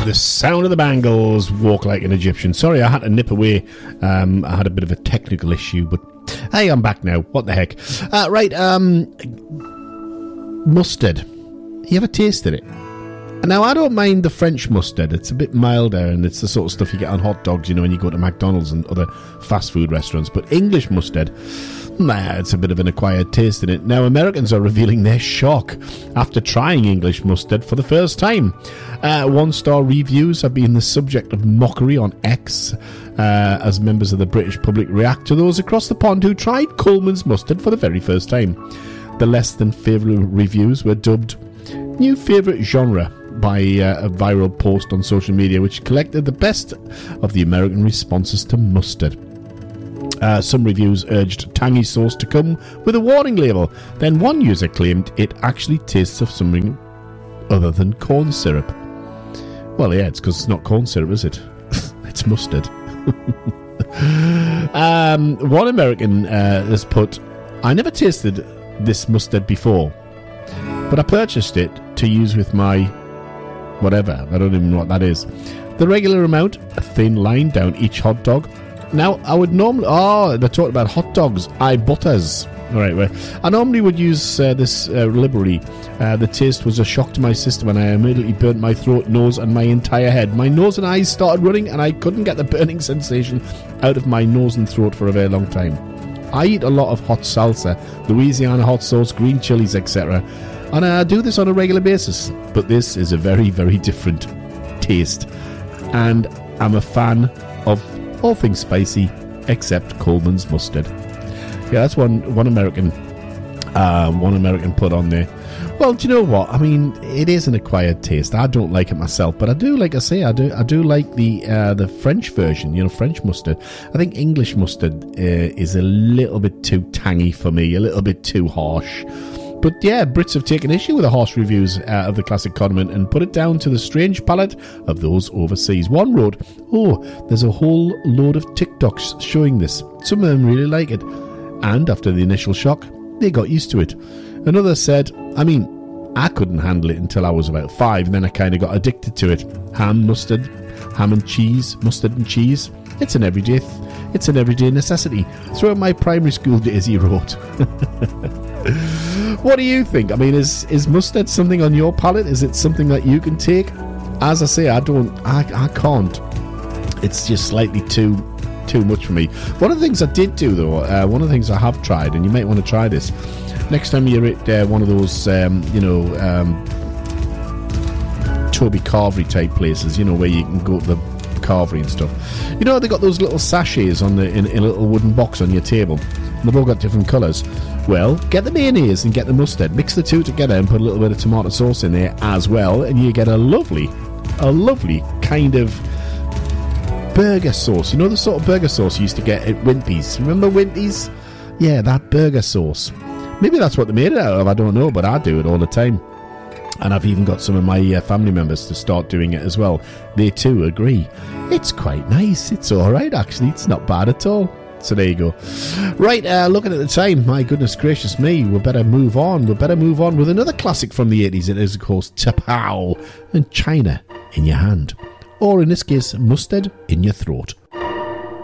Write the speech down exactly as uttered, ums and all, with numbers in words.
The sound of the Bangles, Walk Like an Egyptian. Sorry, I had to nip away. Um, I had a bit of a technical issue, but hey, I'm back now. What the heck? Uh, right, um, mustard. You ever tasted it? Now, I don't mind the French mustard. It's a bit milder, and it's the sort of stuff you get on hot dogs, you know, when you go to McDonald's and other fast food restaurants. But English mustard, nah, it's a bit of an acquired taste in it. Now, Americans are revealing their shock after trying English mustard for the first time. Uh, one-star reviews have been the subject of mockery on X uh, as members of the British public react to those across the pond who tried Coleman's mustard for the very first time. The less-than-favourable reviews were dubbed new favourite genre by uh, a viral post on social media which collected the best of the American responses to mustard. Uh, some reviews urged tangy sauce to come with a warning label. Then one user claimed it actually tastes of something other than corn syrup. Well, yeah, it's because it's not corn syrup, is it? It's mustard. um, one American uh, has put, I never tasted this mustard before, but I purchased it to use with my whatever. I don't even know what that is. The regular amount, a thin line down each hot dog. Now, I would normally... Oh, they're talking about hot dogs. I butters. All right, well, I normally would use uh, this uh, liberally. Uh, the taste was a shock to my system, and I immediately burnt my throat, nose, and my entire head. My nose and eyes started running, and I couldn't get the burning sensation out of my nose and throat for a very long time. I eat a lot of hot salsa, Louisiana hot sauce, green chilies, et cetera, and I do this on a regular basis. But this is a very, very different taste, and I'm a fan of all things spicy except Coleman's mustard. Yeah, that's one one American uh, one American put on there. Well, do you know what? I mean, it is an acquired taste. I don't like it myself, but I do, like I say, I do I do like the uh, the French version, you know, French mustard. I think English mustard uh, is a little bit too tangy for me, a little bit too harsh. But yeah, Brits have taken issue with the harsh reviews uh, of the classic condiment and put it down to the strange palate of those overseas. One wrote, oh, there's a whole load of TikToks showing this. Some of them really like it. And after the initial shock, they got used to it. Another said, I mean, I couldn't handle it until I was about five, and then I kind of got addicted to it. Ham, mustard, ham and cheese, mustard and cheese. It's an everyday, th- it's an everyday necessity. Throughout my primary school days, he wrote. What do you think? I mean, is is mustard something on your palate? Is it something that you can take? As I say, I don't, I, I can't. It's just slightly too too much for me. One of the things I did do, though, uh, one of the things I have tried, and you might want to try this, next time you're at uh, one of those, um, you know, um, Toby Carvery type places, you know, where you can go to the carvery and stuff. You know, they got those little sachets on the in, in a little wooden box on your table. And they've all got different colours. Well, get the mayonnaise and get the mustard. Mix the two together and put a little bit of tomato sauce in there as well, and you get a lovely, a lovely kind of burger sauce. You know the sort of burger sauce you used to get at Wimpy's? Remember Wimpy's? Yeah, that burger sauce. Maybe that's what they made it out of, I don't know, but I do it all the time. And I've even got some of my uh, family members to start doing it as well. They too agree. It's quite nice. It's alright, actually. It's not bad at all. So there you go. Right, uh, looking at the time, my goodness gracious me, we better move on. We better move on with another classic from the eighties. It is, of course, T'Pau and China in your hand. Or in this case, mustard in your throat.